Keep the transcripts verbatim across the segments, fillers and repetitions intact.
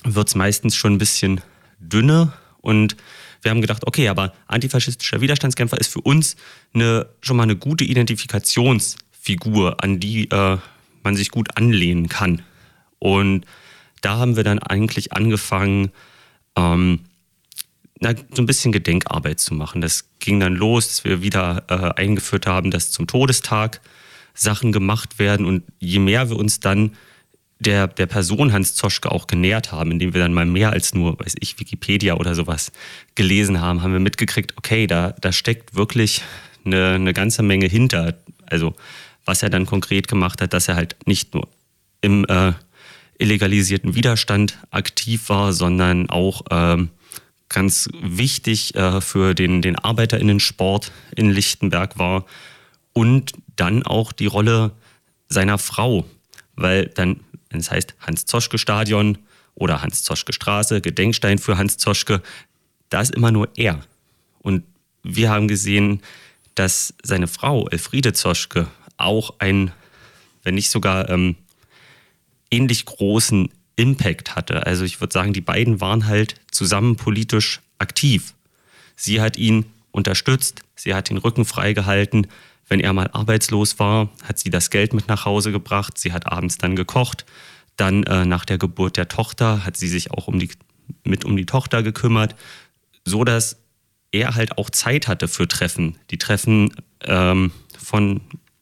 wird es meistens schon ein bisschen dünner. Und wir haben gedacht, okay, aber antifaschistischer Widerstandskämpfer ist für uns eine, schon mal eine gute Identifikationsfigur, an die äh, man sich gut anlehnen kann. Und da haben wir dann eigentlich angefangen, ähm, na, so ein bisschen Gedenkarbeit zu machen. Das ging dann los, dass wir wieder äh, eingeführt haben, dass zum Todestag Sachen gemacht werden. Und je mehr wir uns dann der, der Person Hans Zoschke auch genähert haben, indem wir dann mal mehr als nur, weiß ich, Wikipedia oder sowas gelesen haben, haben wir mitgekriegt, okay, da, da steckt wirklich eine, eine ganze Menge hinter. Also was er dann konkret gemacht hat, dass er halt nicht nur im äh, illegalisierten Widerstand aktiv war, sondern auch ähm, ganz wichtig äh, für den, den ArbeiterInnensport in Lichtenberg war und dann auch die Rolle seiner Frau, weil dann, wenn es heißt Hans-Zoschke-Stadion oder Hans-Zoschke-Straße, Gedenkstein für Hans Zoschke, da ist immer nur er. Und wir haben gesehen, dass seine Frau Elfriede Zoschke auch einen, wenn nicht sogar ähm, ähnlich großen Impact hatte. Also ich würde sagen, die beiden waren halt zusammen politisch aktiv. Sie hat ihn unterstützt, sie hat den Rücken freigehalten. Wenn er mal arbeitslos war, hat sie das Geld mit nach Hause gebracht. Sie hat abends dann gekocht. Dann äh, nach der Geburt der Tochter hat sie sich auch um die, mit um die Tochter gekümmert, so dass er halt auch Zeit hatte für Treffen. Die Treffen ähm, von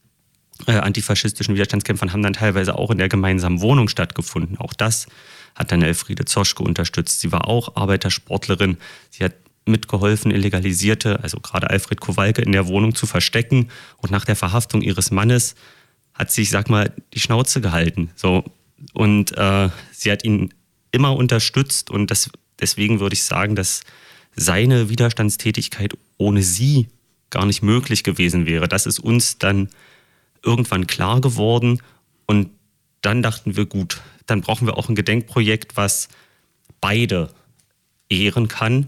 Äh, antifaschistischen Widerstandskämpfern haben dann teilweise auch in der gemeinsamen Wohnung stattgefunden. Auch das hat dann Elfriede Zoschke unterstützt. Sie war auch Arbeitersportlerin. Sie hat mitgeholfen, Illegalisierte, also gerade Alfred Kowalke, in der Wohnung zu verstecken. Und nach der Verhaftung ihres Mannes hat sie, ich sag mal, die Schnauze gehalten. So. Und äh, sie hat ihn immer unterstützt. Und das, deswegen würde ich sagen, dass seine Widerstandstätigkeit ohne sie gar nicht möglich gewesen wäre. Das ist uns dann irgendwann klar geworden und dann dachten wir, gut, dann brauchen wir auch ein Gedenkprojekt, was beide ehren kann.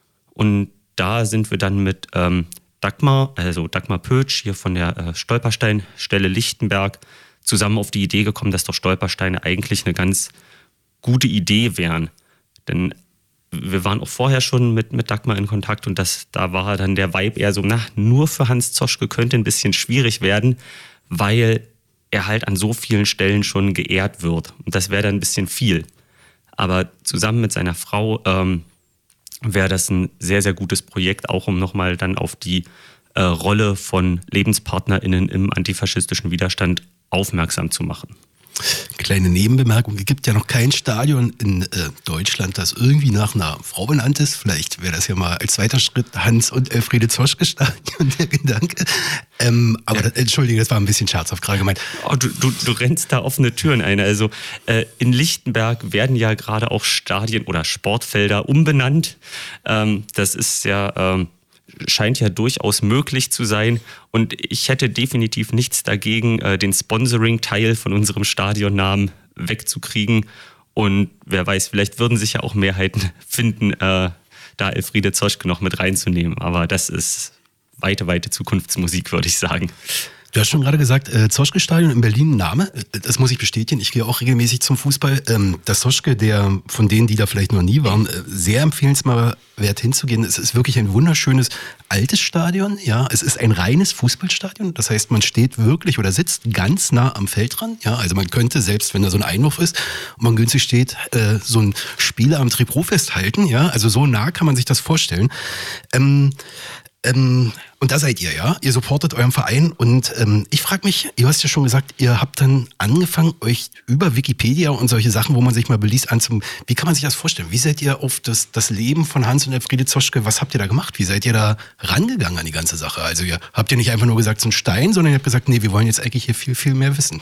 Und da sind wir dann mit ähm, Dagmar, also Dagmar Pötsch hier von der äh, Stolpersteinstelle Lichtenberg, zusammen auf die Idee gekommen, dass doch Stolpersteine eigentlich eine ganz gute Idee wären. Denn wir waren auch vorher schon mit, mit Dagmar in Kontakt und das, da war dann der Vibe eher so, na, nur für Hans Zoschke könnte ein bisschen schwierig werden, weil er halt an so vielen Stellen schon geehrt wird. Und das wäre dann ein bisschen viel. Aber zusammen mit seiner Frau ähm, wäre das ein sehr, sehr gutes Projekt, auch um nochmal dann auf die äh, Rolle von LebenspartnerInnen im antifaschistischen Widerstand aufmerksam zu machen. Kleine Nebenbemerkung, es gibt ja noch kein Stadion in äh, Deutschland, das irgendwie nach einer Frau benannt ist. Vielleicht wäre das ja mal als zweiter Schritt Hans- und Elfriede Zoschke-Stadion der Gedanke. Ähm, aber ja. das, Entschuldige, das war ein bisschen scherzhaft gerade gemeint. Oh, du, du, du rennst da offene Türen ein. Also äh, in Lichtenberg werden ja gerade auch Stadien oder Sportfelder umbenannt. Ähm, das ist ja... Ähm, scheint ja durchaus möglich zu sein. Und ich hätte definitiv nichts dagegen, den Sponsoring-Teil von unserem Stadionnamen wegzukriegen. Und wer weiß, vielleicht würden sich ja auch Mehrheiten finden, äh, da Elfriede Zoschke noch mit reinzunehmen. Aber das ist weite, weite Zukunftsmusik, würde ich sagen. Du hast schon gerade gesagt, äh, Zoschke-Stadion in Berlin, ein Name, das muss ich bestätigen. Ich gehe auch regelmäßig zum Fußball. Ähm, das Zoschke, der von denen, die da vielleicht noch nie waren, äh, sehr empfehlenswert hinzugehen. Es ist wirklich ein wunderschönes altes Stadion. Ja, es ist ein reines Fußballstadion. Das heißt, man steht wirklich oder sitzt ganz nah am Feldrand. Ja, also man könnte, selbst wenn da so ein Einwurf ist und man günstig steht, äh, so ein Spieler am Trikot festhalten. Ja, also so nah kann man sich das vorstellen. Ähm, Ähm, und da seid ihr, ja? Ihr supportet euren Verein und ähm, ich frage mich, ihr hast ja schon gesagt, ihr habt dann angefangen, euch über Wikipedia und solche Sachen, wo man sich mal beliest, anzum. Wie kann man sich das vorstellen? Wie seid ihr auf das, das Leben von Hans und Elfriede Zoschke, was habt ihr da gemacht? Wie seid ihr da rangegangen an die ganze Sache? Also ihr habt ja nicht einfach nur gesagt, so ein Stein, sondern ihr habt gesagt, nee, wir wollen jetzt eigentlich hier viel, viel mehr wissen.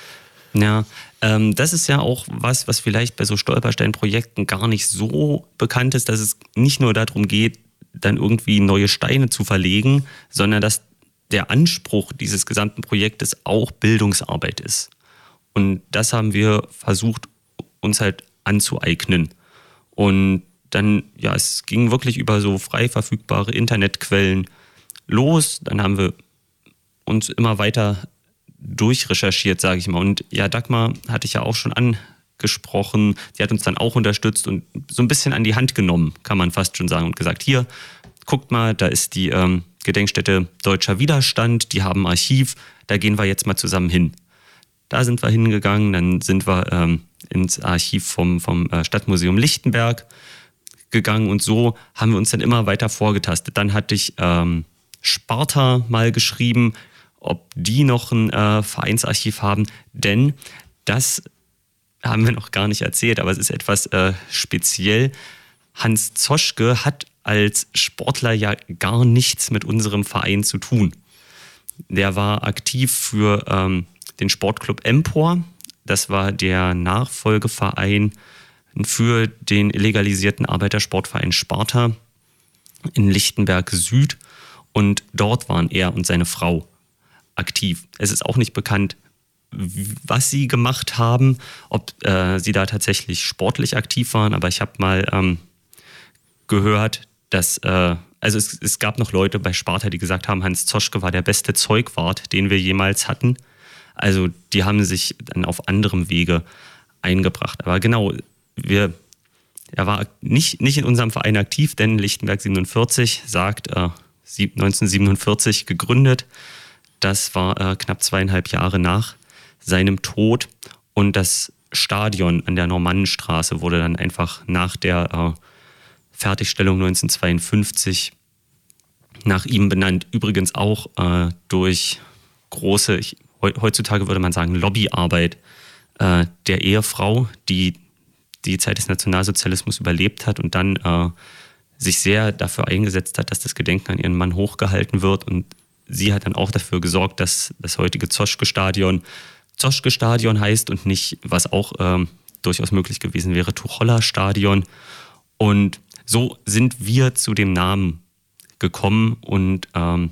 Ja, ähm, das ist ja auch was, was vielleicht bei so Stolperstein-Projekten gar nicht so bekannt ist, dass es nicht nur darum geht, dann irgendwie neue Steine zu verlegen, sondern dass der Anspruch dieses gesamten Projektes auch Bildungsarbeit ist. Und das haben wir versucht, uns halt anzueignen. Und dann, ja, es ging wirklich über so frei verfügbare Internetquellen los. Dann haben wir uns immer weiter durchrecherchiert, sage ich mal. Und ja, Dagmar hatte ich ja auch schon gesprochen. Die hat uns dann auch unterstützt und so ein bisschen an die Hand genommen, kann man fast schon sagen, und gesagt, hier, guckt mal, da ist die ähm, Gedenkstätte Deutscher Widerstand, die haben ein Archiv, da gehen wir jetzt mal zusammen hin. Da sind wir hingegangen, dann sind wir ähm, ins Archiv vom, vom äh, Stadtmuseum Lichtenberg gegangen und so haben wir uns dann immer weiter vorgetastet. Dann hatte ich ähm, Sparta mal geschrieben, ob die noch ein äh, Vereinsarchiv haben, denn das haben wir noch gar nicht erzählt, aber es ist etwas äh, speziell. Hans Zoschke hat als Sportler ja gar nichts mit unserem Verein zu tun. Der war aktiv für ähm, den Sportclub Empor. Das war der Nachfolgeverein für den illegalisierten Arbeitersportverein Sparta in Lichtenberg Süd. Und dort waren er und seine Frau aktiv. Es ist auch nicht bekannt, was sie gemacht haben, ob äh, sie da tatsächlich sportlich aktiv waren. Aber ich habe mal ähm, gehört, dass, äh, also es, es gab noch Leute bei Sparta, die gesagt haben, Hans Zoschke war der beste Zeugwart, den wir jemals hatten. Also die haben sich dann auf anderem Wege eingebracht. Aber genau, wir, er war nicht, nicht in unserem Verein aktiv, denn Lichtenberg siebenundvierzig sagt, äh, neunzehnhundertsiebenundvierzig gegründet. Das war äh, knapp zweieinhalb Jahre nach seinem Tod. Und das Stadion an der Normannenstraße wurde dann einfach nach der äh, Fertigstellung neunzehnhundertzweiundfünfzig nach ihm benannt. Übrigens auch äh, durch große, ich, heutzutage würde man sagen, Lobbyarbeit äh, der Ehefrau, die die Zeit des Nationalsozialismus überlebt hat und dann äh, sich sehr dafür eingesetzt hat, dass das Gedenken an ihren Mann hochgehalten wird. Und sie hat dann auch dafür gesorgt, dass das heutige Zoschke-Stadion Zoschke-Stadion heißt und nicht, was auch ähm, durchaus möglich gewesen wäre, Tuchola-Stadion. Und so sind wir zu dem Namen gekommen und ähm,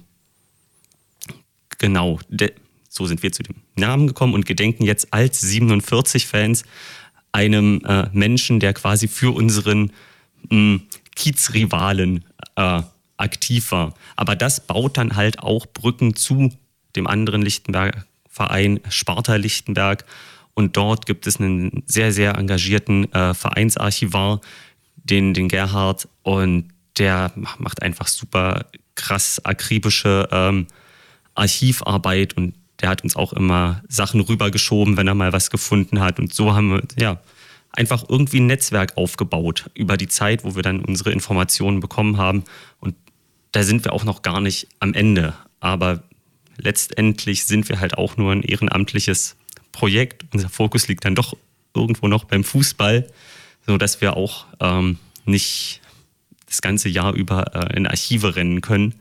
genau, de, so sind wir zu dem Namen gekommen und gedenken jetzt als siebenundvierzig-Fans einem äh, Menschen, der quasi für unseren mh, Kiezrivalen äh, aktiv war. Aber das baut dann halt auch Brücken zu dem anderen Lichtenberger Verein Sparta Lichtenberg. Und dort gibt es einen sehr, sehr engagierten äh, Vereinsarchivar, den, den Gerhard. Und der macht einfach super krass akribische ähm, Archivarbeit. Und der hat uns auch immer Sachen rübergeschoben, wenn er mal was gefunden hat. Und so haben wir ja einfach irgendwie ein Netzwerk aufgebaut über die Zeit, wo wir dann unsere Informationen bekommen haben. Und da sind wir auch noch gar nicht am Ende. Aber letztendlich sind wir halt auch nur ein ehrenamtliches Projekt. Unser Fokus liegt dann doch irgendwo noch beim Fußball, sodass wir auch ähm, nicht das ganze Jahr über äh, in Archive rennen können.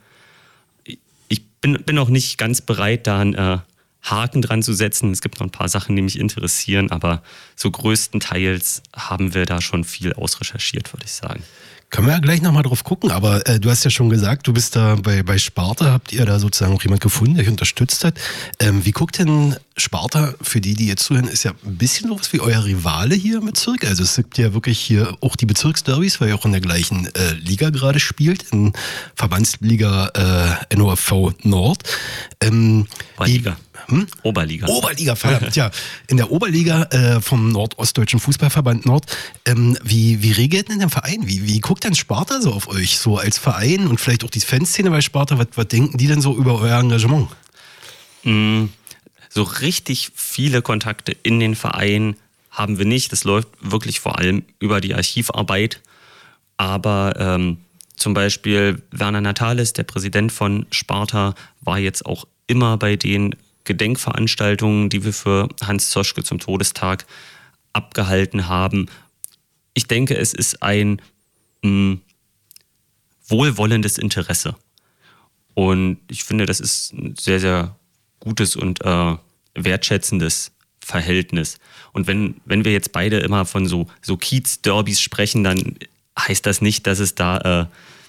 Ich bin, bin noch nicht ganz bereit, da einen äh, Haken dran zu setzen. Es gibt noch ein paar Sachen, die mich interessieren, aber so größtenteils haben wir da schon viel ausrecherchiert, würde ich sagen. Können wir ja gleich nochmal drauf gucken, aber äh, du hast ja schon gesagt, du bist da bei, bei Sparta, habt ihr da sozusagen auch jemand gefunden, der euch unterstützt hat. Ähm, wie guckt denn Sparta, für die, die jetzt zuhören, ist ja ein bisschen sowas wie euer Rivale hier im Bezirk. Also es gibt ja wirklich hier auch die Bezirksderbys, weil ihr auch in der gleichen äh, Liga gerade spielt, in Verbandsliga äh, N O F V Nord. Ähm, Liga. Hm? Oberliga. Oberliga, verdammt, ja. In der Oberliga äh, vom Nordostdeutschen Fußballverband Nord. Ähm, wie, wie regelt denn der Verein? Wie, wie guckt denn Sparta so auf euch, so als Verein und vielleicht auch die Fanszene bei Sparta? Was, was denken die denn so über euer Engagement? Mm, so richtig viele Kontakte in den Verein haben wir nicht. Das läuft wirklich vor allem über die Archivarbeit. Aber ähm, zum Beispiel Werner Natalis, der Präsident von Sparta, war jetzt auch immer bei den Gedenkveranstaltungen, die wir für Hans Zoschke zum Todestag abgehalten haben. Ich denke, es ist ein mh, wohlwollendes Interesse. Und ich finde, das ist ein sehr, sehr gutes und äh, wertschätzendes Verhältnis. Und wenn, wenn wir jetzt beide immer von so, so Kiez-Derbys sprechen, dann heißt das nicht, dass es da äh,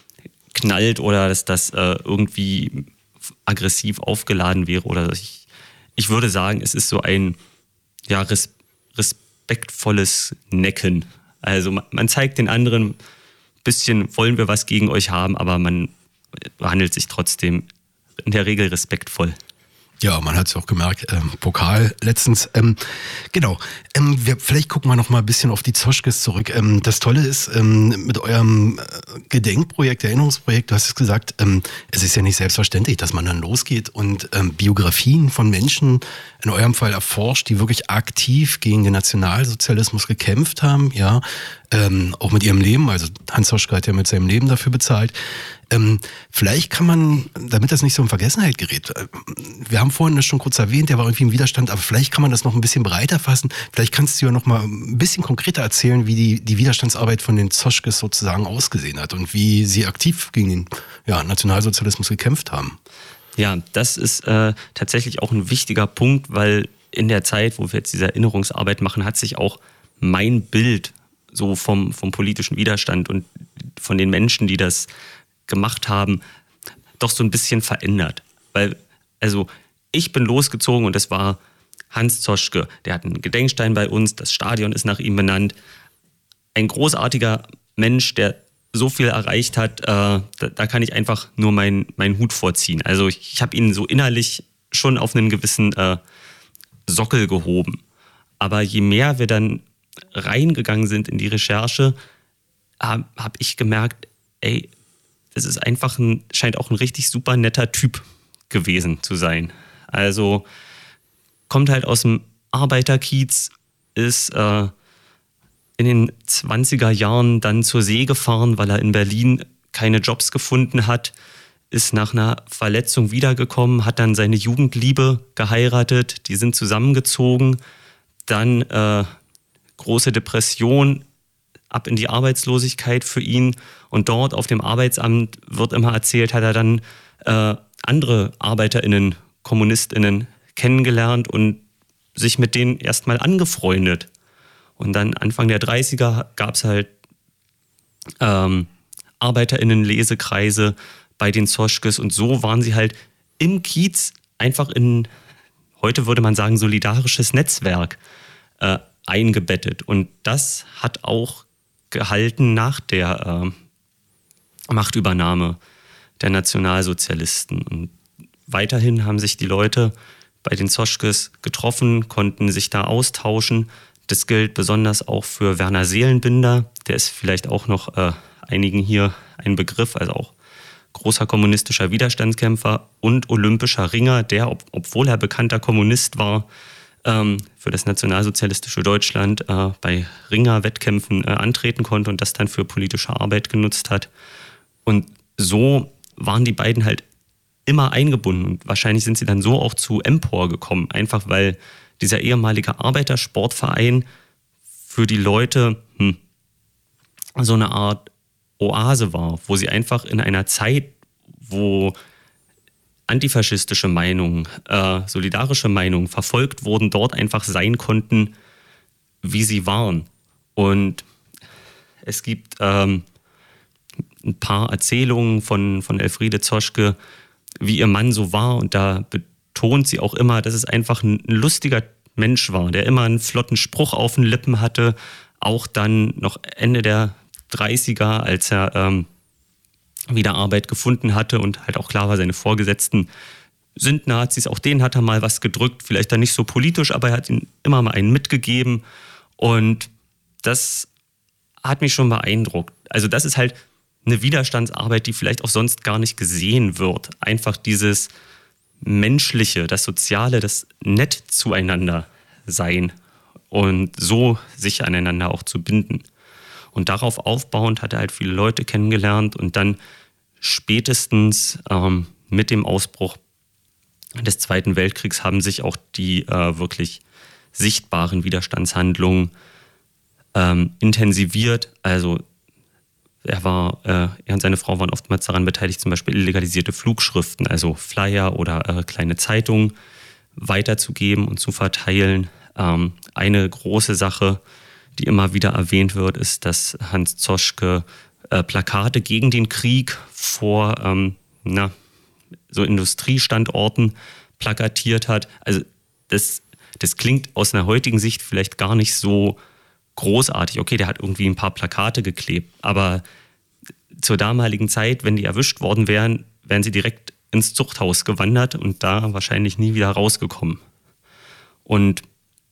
knallt oder dass das äh, irgendwie aggressiv aufgeladen wäre oder ich Ich würde sagen, es ist so ein ja, res- respektvolles Necken. Also man, man zeigt den anderen ein bisschen, wollen wir was gegen euch haben, aber man behandelt sich trotzdem in der Regel respektvoll. Ja, man hat es auch gemerkt, ähm, Pokal letztens. Ähm, genau, ähm, wir, vielleicht gucken wir noch mal ein bisschen auf die Zoschkes zurück. Ähm, das Tolle ist, ähm, mit eurem äh, Gedenkprojekt, Erinnerungsprojekt, du hast es gesagt, ähm, es ist ja nicht selbstverständlich, dass man dann losgeht und ähm, Biografien von Menschen in eurem Fall erforscht, die wirklich aktiv gegen den Nationalsozialismus gekämpft haben, ja, ähm, auch mit ihrem Leben, also Hans Zoschke hat ja mit seinem Leben dafür bezahlt. Ähm, vielleicht kann man, damit das nicht so in Vergessenheit gerät, äh, wir haben vorhin das schon kurz erwähnt, der war irgendwie im Widerstand, aber vielleicht kann man das noch ein bisschen breiter fassen. Vielleicht kannst du ja noch mal ein bisschen konkreter erzählen, wie die, die Widerstandsarbeit von den Zoschkes sozusagen ausgesehen hat und wie sie aktiv gegen den ja, Nationalsozialismus gekämpft haben. Ja, das ist äh, tatsächlich auch ein wichtiger Punkt, weil in der Zeit, wo wir jetzt diese Erinnerungsarbeit machen, hat sich auch mein Bild so vom, vom politischen Widerstand und von den Menschen, die das gemacht haben, doch so ein bisschen verändert. Weil, also ich bin losgezogen und das war Hans Zoschke. Der hat einen Gedenkstein bei uns, das Stadion ist nach ihm benannt. Ein großartiger Mensch, der so viel erreicht hat, äh, da, da kann ich einfach nur meinen mein Hut vorziehen. Also ich, ich habe ihn so innerlich schon auf einen gewissen äh, Sockel gehoben. Aber je mehr wir dann reingegangen sind in die Recherche, habe hab ich gemerkt, ey, das ist einfach ein, scheint auch ein richtig super netter Typ gewesen zu sein. Also kommt halt aus dem Arbeiterkiez, ist äh, in den zwanziger Jahren dann zur See gefahren, weil er in Berlin keine Jobs gefunden hat, ist nach einer Verletzung wiedergekommen, hat dann seine Jugendliebe geheiratet, die sind zusammengezogen, dann äh, große Depression, ab in die Arbeitslosigkeit für ihn und dort auf dem Arbeitsamt wird immer erzählt, hat er dann äh, andere ArbeiterInnen, KommunistInnen kennengelernt und sich mit denen erstmal angefreundet. Und dann Anfang der dreißiger gab es halt ähm, ArbeiterInnen-Lesekreise bei den Zoschkes und so waren sie halt im Kiez einfach in, heute würde man sagen, solidarisches Netzwerk äh, eingebettet. Und das hat auch gehalten nach der äh, Machtübernahme der Nationalsozialisten. Und weiterhin haben sich die Leute bei den Zoschkes getroffen, konnten sich da austauschen. Das gilt besonders auch für Werner Seelenbinder. Der ist vielleicht auch noch äh, einigen hier ein Begriff, also auch großer kommunistischer Widerstandskämpfer und olympischer Ringer, der, ob, obwohl er bekannter Kommunist war, ähm, für das nationalsozialistische Deutschland äh, bei Ringer-Wettkämpfen äh, antreten konnte und das dann für politische Arbeit genutzt hat. Und so waren die beiden halt immer eingebunden und wahrscheinlich sind sie dann so auch zu Empor gekommen, einfach weil dieser ehemalige Arbeitersportverein für die Leute hm, so eine Art Oase war, wo sie einfach in einer Zeit, wo antifaschistische Meinungen, äh, solidarische Meinungen verfolgt wurden, dort einfach sein konnten, wie sie waren. Und es gibt ähm, ein paar Erzählungen von, von Elfriede Zoschke, wie ihr Mann so war. Und da betont sie auch immer, dass es einfach ein lustiger Mensch war, der immer einen flotten Spruch auf den Lippen hatte. Auch dann noch Ende der dreißiger, als er ähm, wieder Arbeit gefunden hatte und halt auch klar war, seine Vorgesetzten sind Nazis. Auch denen hat er mal was gedrückt, vielleicht dann nicht so politisch, aber er hat ihnen immer mal einen mitgegeben. Und das hat mich schon beeindruckt. Also das ist halt eine Widerstandsarbeit, die vielleicht auch sonst gar nicht gesehen wird. Einfach dieses Menschliche, das Soziale, das nett zueinander sein und so sich aneinander auch zu binden. Und darauf aufbauend hat er halt viele Leute kennengelernt und dann spätestens ähm, mit dem Ausbruch des Zweiten Weltkriegs haben sich auch die äh, wirklich sichtbaren Widerstandshandlungen ähm, intensiviert. Also er war, äh, er und seine Frau waren oftmals daran beteiligt, zum Beispiel illegalisierte Flugschriften, also Flyer oder äh, kleine Zeitungen weiterzugeben und zu verteilen. Ähm, eine große Sache, die immer wieder erwähnt wird, ist, dass Hans Zoschke äh, Plakate gegen den Krieg vor ähm, na, so Industriestandorten plakatiert hat. Also das, das klingt aus einer heutigen Sicht vielleicht gar nicht so großartig. Okay, der hat irgendwie ein paar Plakate geklebt, aber zur damaligen Zeit, wenn die erwischt worden wären, wären sie direkt ins Zuchthaus gewandert und da wahrscheinlich nie wieder rausgekommen. Und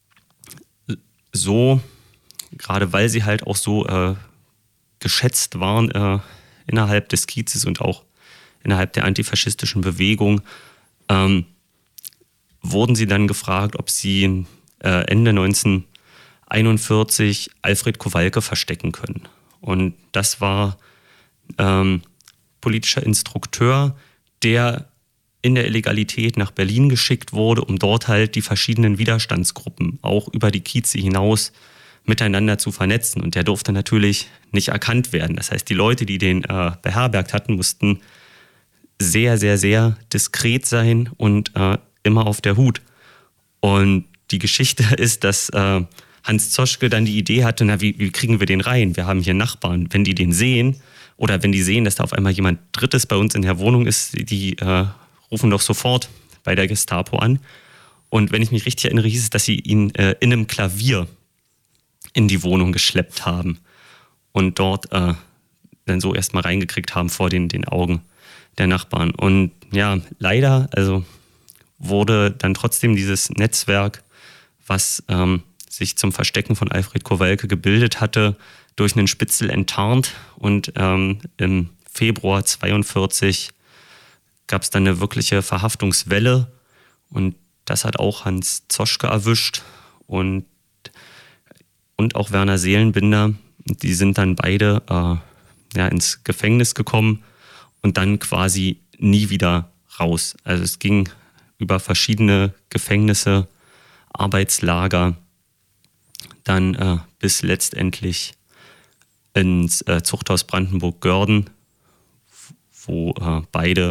so, gerade weil sie halt auch so äh, geschätzt waren äh, innerhalb des Kiezes und auch innerhalb der antifaschistischen Bewegung, ähm, wurden sie dann gefragt, ob sie äh, Ende neunzehnhunderteinundvierzig Alfred Kowalke verstecken können. Und das war ähm, politischer Instrukteur, der in der Illegalität nach Berlin geschickt wurde, um dort halt die verschiedenen Widerstandsgruppen auch über die Kieze hinaus miteinander zu vernetzen. Und der durfte natürlich nicht erkannt werden. Das heißt, die Leute, die den äh, beherbergt hatten, mussten sehr, sehr, sehr diskret sein und äh, immer auf der Hut. Und die Geschichte ist, dass äh, Hans Zoschke dann die Idee hatte, na, wie, wie kriegen wir den rein? Wir haben hier Nachbarn. Wenn die den sehen oder wenn die sehen, dass da auf einmal jemand Drittes bei uns in der Wohnung ist, die äh, rufen doch sofort bei der Gestapo an. Und wenn ich mich richtig erinnere, hieß es, dass sie ihn äh, in einem Klavier in die Wohnung geschleppt haben und dort äh, dann so erstmal reingekriegt haben vor den, den Augen der Nachbarn. Und ja, leider, also wurde dann trotzdem dieses Netzwerk, was ähm, sich zum Verstecken von Alfred Kowalke gebildet hatte, durch einen Spitzel enttarnt. Und ähm, im Februar zweiundvierzig gab es dann eine wirkliche Verhaftungswelle. Und das hat auch Hans Zoschke erwischt und, und auch Werner Seelenbinder. Die sind dann beide äh, ja, ins Gefängnis gekommen und dann quasi nie wieder raus. Also es ging über verschiedene Gefängnisse, Arbeitslager, dann äh, bis letztendlich ins äh, Zuchthaus Brandenburg-Görden, wo äh, beide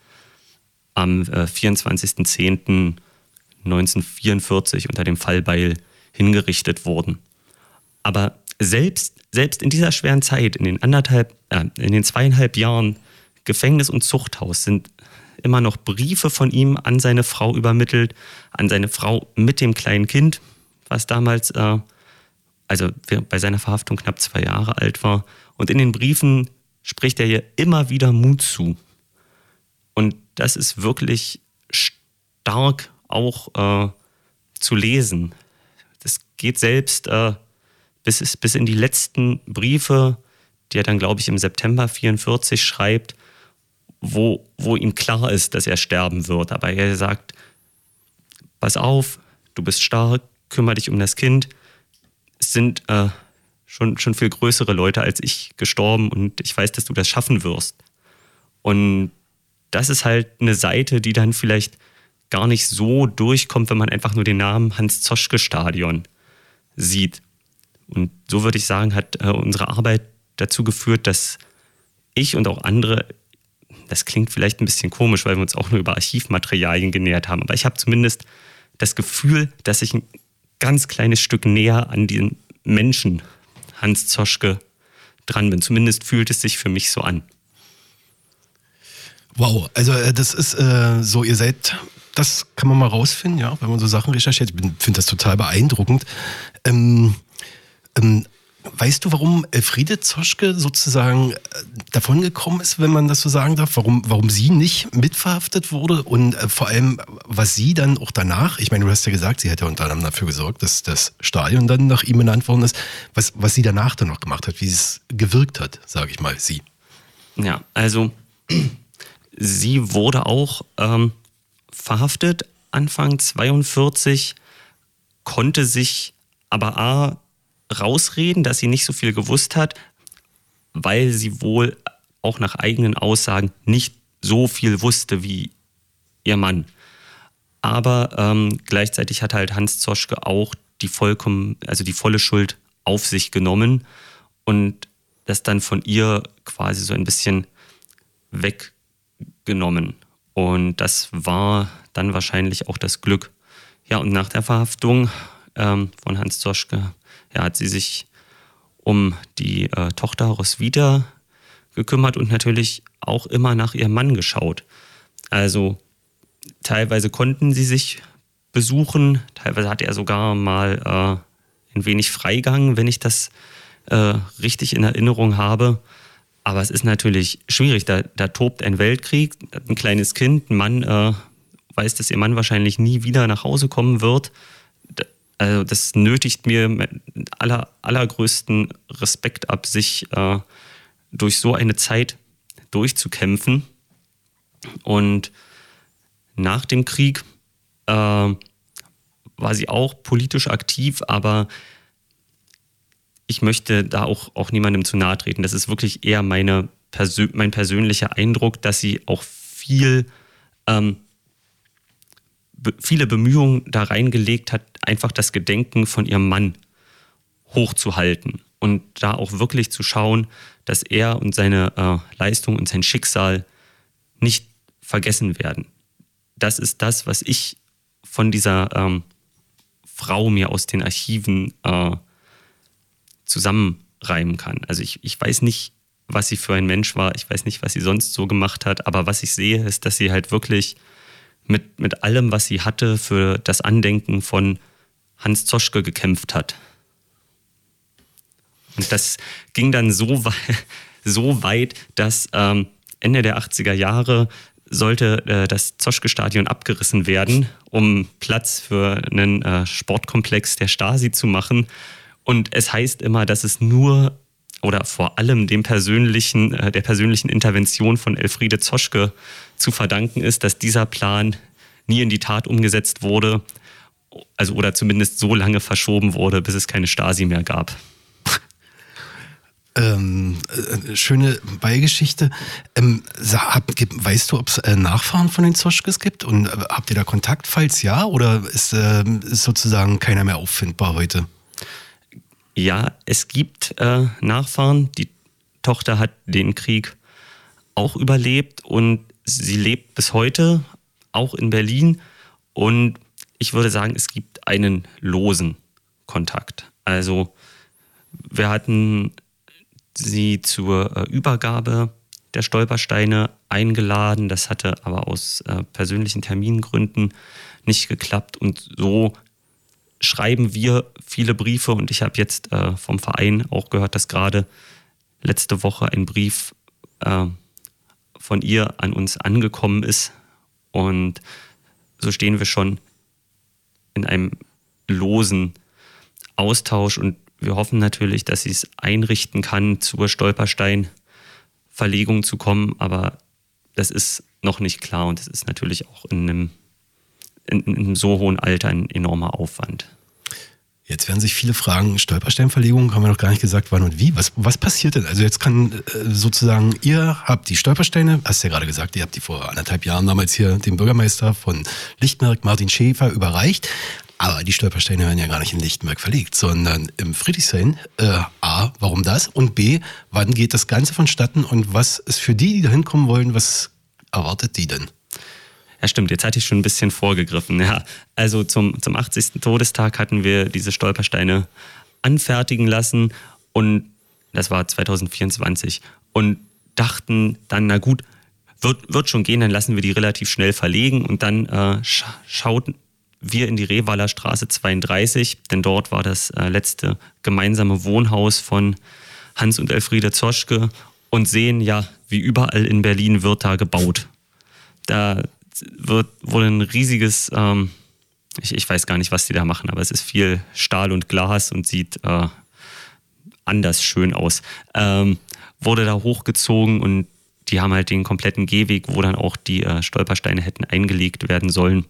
am äh, vierundzwanzigsten zehnten neunzehnhundertvierundvierzig unter dem Fallbeil hingerichtet wurden. Aber selbst, selbst in dieser schweren Zeit, in den anderthalb, äh, in den zweieinhalb Jahren Gefängnis und Zuchthaus, sind immer noch Briefe von ihm an seine Frau übermittelt, an seine Frau mit dem kleinen Kind, was damals, äh, also bei seiner Verhaftung knapp zwei Jahre alt war. Und in den Briefen spricht er ihr immer wieder Mut zu. Und das ist wirklich stark auch äh, zu lesen. Das geht selbst äh, bis, bis in die letzten Briefe, die er dann, glaube ich, im September vierundvierzig schreibt, wo, wo ihm klar ist, dass er sterben wird. Aber er sagt, pass auf, du bist stark, kümmere dich um das Kind. Es sind äh, schon, schon viel größere Leute als ich gestorben und ich weiß, dass du das schaffen wirst. Und das ist halt eine Seite, die dann vielleicht gar nicht so durchkommt, wenn man einfach nur den Namen Hans-Zoschke-Stadion sieht. Und so würde ich sagen, hat äh, unsere Arbeit dazu geführt, dass ich und auch andere, das klingt vielleicht ein bisschen komisch, weil wir uns auch nur über Archivmaterialien genähert haben, aber ich habe zumindest das Gefühl, dass ich ein ganz kleines Stück näher an den Menschen Hans Zoschke dran bin. Zumindest fühlt es sich für mich so an. Wow, also das ist äh, so, ihr seid, das kann man mal rausfinden, ja, wenn man so Sachen recherchiert. Ich finde das total beeindruckend. Ähm, ähm, weißt du, warum Elfriede Zoschke sozusagen davon gekommen ist, wenn man das so sagen darf? Warum, warum sie nicht mitverhaftet wurde und äh, vor allem, was sie dann auch danach, ich meine, du hast ja gesagt, sie hat ja unter anderem dafür gesorgt, dass das Stadion dann nach ihm benannt worden ist, was, was sie danach dann noch gemacht hat, wie es gewirkt hat, sage ich mal, sie. Ja, also sie wurde auch ähm, verhaftet Anfang zweiundvierzig, konnte sich aber A, rausreden, dass sie nicht so viel gewusst hat, weil sie wohl auch nach eigenen Aussagen nicht so viel wusste wie ihr Mann. Aber ähm, gleichzeitig hat halt Hans Zoschke auch die vollkommen, also die volle Schuld auf sich genommen und das dann von ihr quasi so ein bisschen weggenommen. Und das war dann wahrscheinlich auch das Glück. Ja, und nach der Verhaftung ähm, von Hans Zoschke ja, hat sie sich um die äh, Tochter Roswitha gekümmert und natürlich auch immer nach ihrem Mann geschaut. Also teilweise konnten sie sich besuchen, teilweise hatte er sogar mal äh, ein wenig Freigang, wenn ich das äh, richtig in Erinnerung habe. Aber es ist natürlich schwierig, da, da tobt ein Weltkrieg, ein kleines Kind, ein Mann äh, weiß, dass ihr Mann wahrscheinlich nie wieder nach Hause kommen wird. Also das nötigt mir mit aller, allergrößten Respekt ab, sich äh, durch so eine Zeit durchzukämpfen. Und nach dem Krieg äh, war sie auch politisch aktiv, aber ich möchte da auch, auch niemandem zu nahe treten. Das ist wirklich eher meine Persö- mein persönlicher Eindruck, dass sie auch viel, ähm, be- viele Bemühungen da reingelegt hat, einfach das Gedenken von ihrem Mann hochzuhalten und da auch wirklich zu schauen, dass er und seine äh, Leistung und sein Schicksal nicht vergessen werden. Das ist das, was ich von dieser ähm, Frau mir aus den Archiven äh, zusammenreimen kann. Also ich, ich weiß nicht, was sie für ein Mensch war, ich weiß nicht, was sie sonst so gemacht hat, aber was ich sehe, ist, dass sie halt wirklich mit, mit allem, was sie hatte, für das Andenken von Hans Zoschke gekämpft hat. Und das ging dann so, we- so weit, dass ähm, Ende der achtziger Jahre sollte äh, das Zoschke-Stadion abgerissen werden, um Platz für einen äh, Sportkomplex der Stasi zu machen. Und es heißt immer, dass es nur oder vor allem dem persönlichen, äh, der persönlichen Intervention von Elfriede Zoschke zu verdanken ist, dass dieser Plan nie in die Tat umgesetzt wurde, also oder zumindest so lange verschoben wurde, bis es keine Stasi mehr gab. Ähm, äh, schöne Beigeschichte. Ähm, sa- hab, gibt- weißt du, ob es äh, Nachfahren von den Zoschkes gibt? Und äh, habt ihr da Kontakt, falls ja? Oder ist, äh, ist sozusagen keiner mehr auffindbar heute? Ja, es gibt äh, Nachfahren. Die Tochter hat den Krieg auch überlebt und sie lebt bis heute auch in Berlin. Und ich würde sagen, es gibt einen losen Kontakt. Also wir hatten sie zur äh, Übergabe der Stolpersteine eingeladen. Das hatte aber aus äh, persönlichen Termingründen nicht geklappt. Und so schreiben wir viele Briefe. Und ich habe jetzt äh, vom Verein auch gehört, dass gerade letzte Woche ein Brief äh, von ihr an uns angekommen ist. Und so stehen wir schon in einem losen Austausch und wir hoffen natürlich, dass sie es einrichten kann, zur Stolperstein-Verlegung zu kommen, aber das ist noch nicht klar und es ist natürlich auch in einem, in, in einem so hohen Alter ein enormer Aufwand. Jetzt werden sich viele fragen, Stolpersteinverlegung, haben wir noch gar nicht gesagt, wann und wie. Was, was passiert denn? Also jetzt kann äh, sozusagen, ihr habt die Stolpersteine, hast ja gerade gesagt, ihr habt die vor anderthalb Jahren damals hier dem Bürgermeister von Lichtenberg, Martin Schäfer, überreicht. Aber die Stolpersteine werden ja gar nicht in Lichtenberg verlegt, sondern im Friedrichshain. Äh, A, warum das? Und B, wann geht das Ganze vonstatten? Und was ist für die, die da hinkommen wollen, was erwartet die denn? Ja, stimmt, jetzt hatte ich schon ein bisschen vorgegriffen. Ja, also zum, zum achtzigsten Todestag hatten wir diese Stolpersteine anfertigen lassen und das war zwanzig vierundzwanzig und dachten dann, na gut, wird, wird schon gehen, dann lassen wir die relativ schnell verlegen und dann äh, sch- schauten wir in die Revaler Straße zweiunddreißig, denn dort war das äh, letzte gemeinsame Wohnhaus von Hans und Elfriede Zoschke und sehen, ja, wie überall in Berlin wird da gebaut. Da wird wohl ein riesiges, ähm, ich, ich weiß gar nicht, was die da machen, aber es ist viel Stahl und Glas und sieht äh, anders schön aus. Ähm, wurde da hochgezogen und die haben halt den kompletten Gehweg, wo dann auch die äh, Stolpersteine hätten eingelegt werden sollen,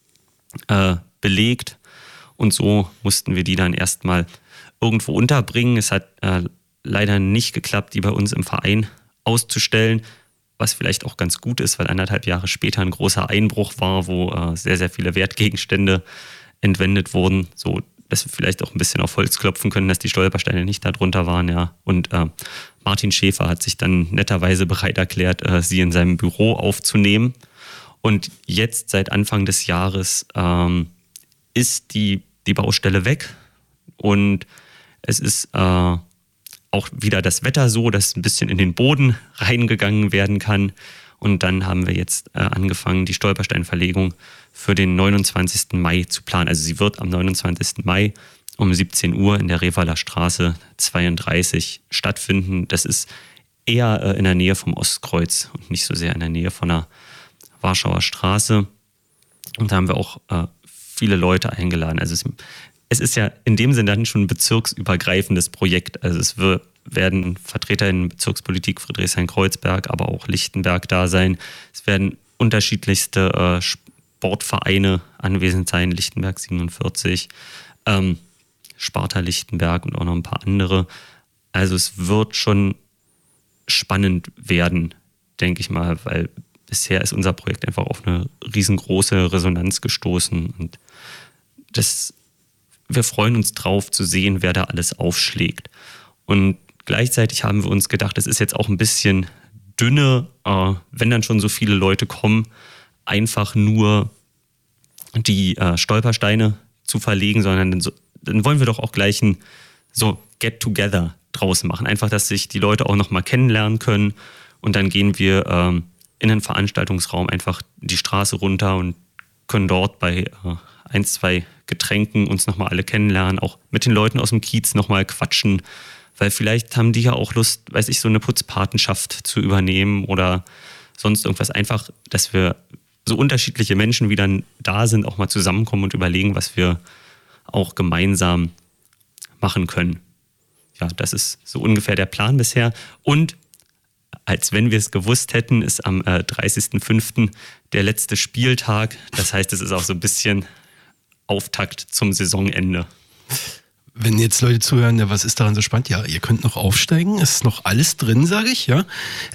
Äh, belegt und so mussten wir die dann erstmal irgendwo unterbringen. Es hat äh, leider nicht geklappt, die bei uns im Verein auszustellen, was vielleicht auch ganz gut ist, weil anderthalb Jahre später ein großer Einbruch war, wo äh, sehr, sehr viele Wertgegenstände entwendet wurden, so dass wir vielleicht auch ein bisschen auf Holz klopfen können, dass die Stolpersteine nicht da drunter waren. Ja. Und äh, Martin Schäfer hat sich dann netterweise bereit erklärt, äh, sie in seinem Büro aufzunehmen. Und jetzt, seit Anfang des Jahres, ähm, ist die, die Baustelle weg und es ist äh, auch wieder das Wetter so, dass ein bisschen in den Boden reingegangen werden kann. Und dann haben wir jetzt äh, angefangen, die Stolpersteinverlegung für den neunundzwanzigsten Mai zu planen. Also sie wird am neunundzwanzigsten Mai um siebzehn Uhr in der Revaler Straße zweiunddreißig stattfinden. Das ist eher äh, in der Nähe vom Ostkreuz und nicht so sehr in der Nähe von der Warschauer Straße. Und da haben wir auch äh, viele Leute eingeladen. Also es, es ist ja in dem Sinne dann schon ein bezirksübergreifendes Projekt. Also es wird, werden Vertreter in Bezirkspolitik Friedrichshain-Kreuzberg, aber auch Lichtenberg da sein. Es werden unterschiedlichste äh, Sportvereine anwesend sein, Lichtenberg siebenundvierzig, ähm, Sparta Lichtenberg und auch noch ein paar andere. Also es wird schon spannend werden, denke ich mal, weil bisher ist unser Projekt einfach auf eine riesengroße Resonanz gestoßen und das, wir freuen uns drauf zu sehen, wer da alles aufschlägt. Und gleichzeitig haben wir uns gedacht, es ist jetzt auch ein bisschen dünne, äh, wenn dann schon so viele Leute kommen, einfach nur die äh, Stolpersteine zu verlegen, sondern dann, so, dann wollen wir doch auch gleich ein so Get-Together draus machen. Einfach, dass sich die Leute auch nochmal kennenlernen können und dann gehen wir ähm, in den Veranstaltungsraum einfach die Straße runter und können dort bei äh, ein, zwei Getränken uns nochmal alle kennenlernen, auch mit den Leuten aus dem Kiez nochmal quatschen, weil vielleicht haben die ja auch Lust, weiß ich, so eine Putzpatenschaft zu übernehmen oder sonst irgendwas. Einfach, dass wir so unterschiedliche Menschen, wie dann da sind, auch mal zusammenkommen und überlegen, was wir auch gemeinsam machen können. Ja, das ist so ungefähr der Plan bisher. Und als wenn wir es gewusst hätten, ist am äh, dreißigsten fünften der letzte Spieltag. Das heißt, es ist auch so ein bisschen Auftakt zum Saisonende. Wenn jetzt Leute zuhören, ja, was ist daran so spannend? Ja, ihr könnt noch aufsteigen, es ist noch alles drin, sage ich, ja.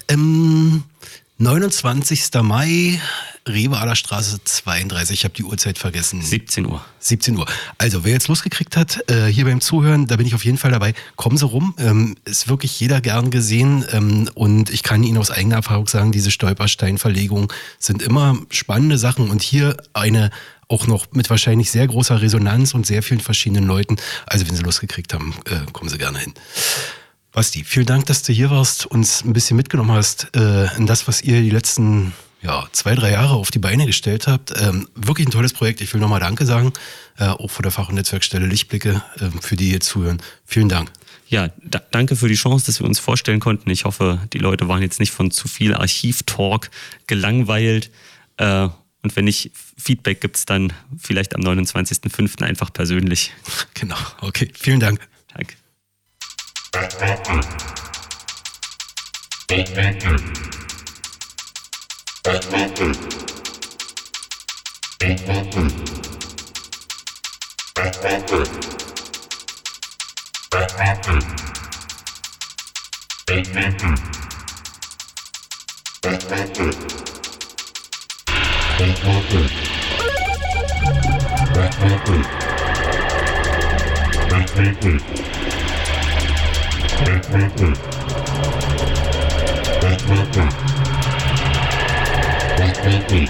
Ähm, neunundzwanzigsten Mai, Revaler Straße zweiunddreißig, ich habe die Uhrzeit vergessen. siebzehn Uhr. siebzehn Uhr. Also, wer jetzt losgekriegt hat, äh, hier beim Zuhören, da bin ich auf jeden Fall dabei. Kommen Sie rum, ähm, ist wirklich jeder gern gesehen ähm, und ich kann Ihnen aus eigener Erfahrung sagen, diese Stolpersteinverlegungen sind immer spannende Sachen und hier eine auch noch mit wahrscheinlich sehr großer Resonanz und sehr vielen verschiedenen Leuten. Also, wenn Sie losgekriegt haben, äh, kommen Sie gerne hin. Basti, vielen Dank, dass du hier warst, uns ein bisschen mitgenommen hast äh, in das, was ihr die letzten ja, zwei, drei Jahre auf die Beine gestellt habt. Ähm, wirklich ein tolles Projekt. Ich will nochmal Danke sagen, äh, auch vor der Fach- und Netzwerkstelle Lichtblicke, äh, für die ihr zuhören. Vielen Dank. Ja, da, danke für die Chance, dass wir uns vorstellen konnten. Ich hoffe, die Leute waren jetzt nicht von zu viel Archivtalk gelangweilt. Äh, und wenn nicht, Feedback gibt es dann vielleicht am neunundzwanzigsten fünften einfach persönlich. Genau, okay. Vielen Dank. Danke.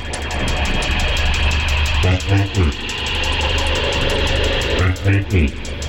Thank you.